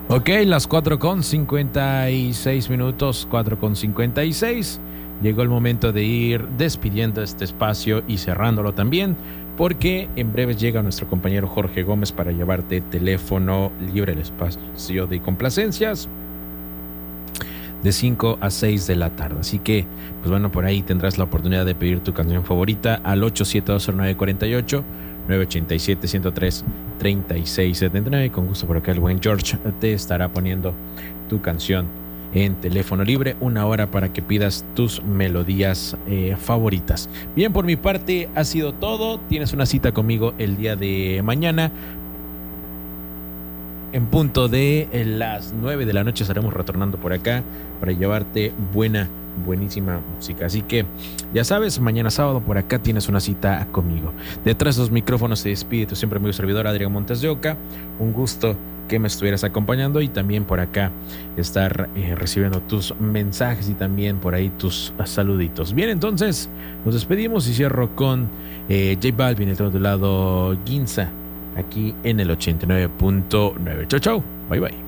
Ok, las 4:56, 4:56. Llegó el momento de ir despidiendo este espacio y cerrándolo también, porque en breve llega nuestro compañero Jorge Gómez para llevarte teléfono libre, el espacio de complacencias de 5 a 6 de la tarde. Así que, pues bueno, por ahí tendrás la oportunidad de pedir tu canción favorita al 8720948 987 103 3679. Con gusto por acá el buen George te estará poniendo tu canción en teléfono libre, 1 hora para que pidas tus melodías favoritas. Bien, por mi parte ha sido todo. Tienes una cita conmigo el día de mañana en punto de las 9 de la noche. Estaremos retornando por acá para llevarte buenísima música. Así que ya sabes, mañana sábado por acá tienes una cita conmigo. Detrás de los micrófonos se despide tu siempre amigo servidor Adrián Montes de Oca. Un gusto que me estuvieras acompañando y también por acá estar recibiendo tus mensajes y también por ahí tus saluditos. Bien, entonces nos despedimos y cierro con J Balvin, el otro lado Ginza, aquí en el 89.9. Chau, chau. Bye, bye.